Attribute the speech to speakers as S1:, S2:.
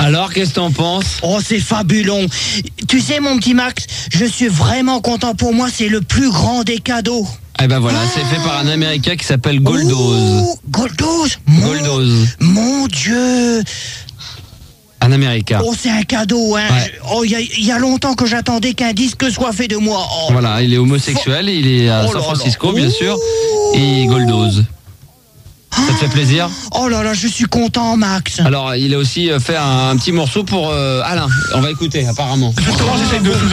S1: Alors, qu'est-ce que t'en penses?
S2: Oh, c'est fabuleux. Tu sais, mon petit Max, je suis vraiment content. Pour moi, c'est le plus grand des cadeaux.
S1: Eh ben voilà, c'est fait par un Américain qui s'appelle Goldoz.
S2: Oh, Goldoz.
S1: Goldoz.
S2: Mon Dieu.
S1: Un Américain.
S2: Oh, c'est un cadeau, hein.
S1: Ouais.
S2: Il y a longtemps que j'attendais qu'un disque soit fait de moi. Oh.
S1: Voilà, il est homosexuel, il est à San Francisco, bien sûr, et Goldoz. Ça te fait plaisir?
S2: Oh là là, je suis content, Max.
S1: Alors, il a aussi fait un petit morceau pour Alain. On va écouter, apparemment.
S3: Justement, j'essaie de